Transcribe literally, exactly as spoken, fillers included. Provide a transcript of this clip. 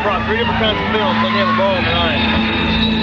brought three different kinds of film so they can have a ball in their eye.